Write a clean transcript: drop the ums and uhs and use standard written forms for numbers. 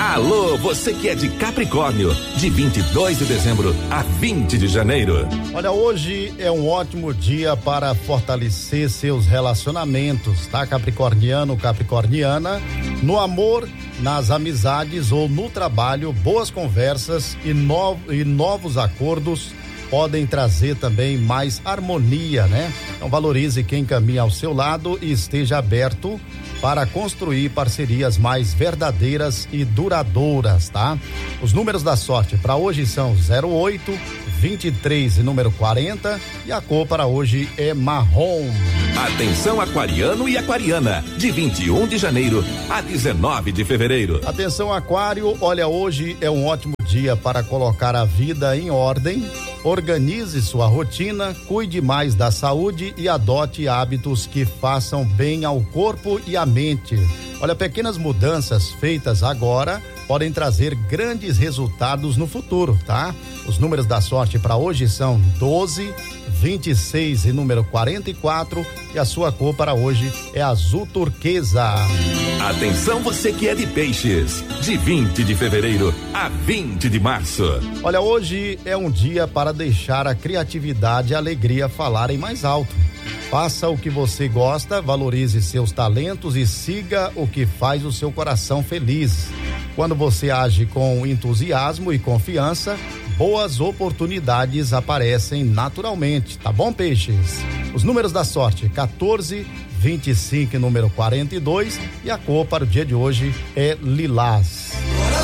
Alô, você que é de Capricórnio, de 22 de dezembro a 20 de janeiro. Olha, hoje é um ótimo dia para fortalecer seus relacionamentos, tá? Capricorniano, capricorniana, no amor, nas amizades ou no trabalho, boas conversas e novos acordos podem trazer também mais harmonia, né? Então valorize quem caminha ao seu lado e esteja aberto para construir parcerias mais verdadeiras e duradouras, tá? Os números da sorte para hoje são 08, 23 e número 40, e a cor para hoje é marrom. Atenção aquariano e aquariana, de 21 de janeiro a 19 de fevereiro. Atenção aquário, olha, hoje é um ótimo dia para colocar a vida em ordem. Organize sua rotina, cuide mais da saúde e adote hábitos que façam bem ao corpo e à mente. Olha, pequenas mudanças feitas agora podem trazer grandes resultados no futuro, tá? Os números da sorte para hoje são 12, 26 e número 44, e a sua cor para hoje é azul turquesa. Atenção você que é de peixes, de 20 de fevereiro a 20 de março. Olha, hoje é um dia para deixar a criatividade e a alegria falarem mais alto. Faça o que você gosta, valorize seus talentos e siga o que faz o seu coração feliz. Quando você age com entusiasmo e confiança, boas oportunidades aparecem naturalmente, tá bom, peixes? Os números da sorte: 14, 25 e número 42, e a cor para o dia de hoje é lilás.